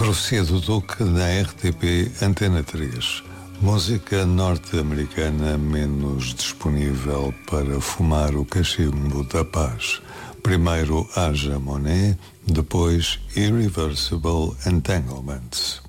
Profecia do Duque na RTP Antena 3. Música norte-americana menos disponível para fumar o cachimbo da paz. Primeiro Haja Monet, depois Irreversible Entanglements.